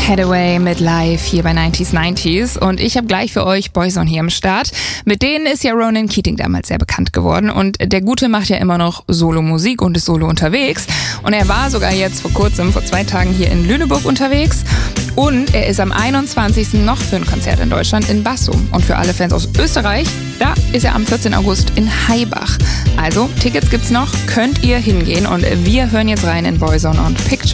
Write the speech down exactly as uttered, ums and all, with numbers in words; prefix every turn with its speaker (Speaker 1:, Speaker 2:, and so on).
Speaker 1: Hathaway mit Live hier bei neunzig neunzig und ich habe gleich für euch Boyzone hier am Start. Mit denen ist ja Ronan Keating damals sehr bekannt geworden und der Gute macht ja immer noch Solo-Musik und ist solo unterwegs und er war sogar jetzt vor kurzem, vor zwei Tagen hier in Lüneburg unterwegs und er ist am einundzwanzigsten noch für ein Konzert in Deutschland in Bassum und für alle Fans aus Österreich, da ist er am vierzehnten August in Haibach. Also Tickets gibt's noch, könnt ihr hingehen und wir hören jetzt rein in Boyzone und Picture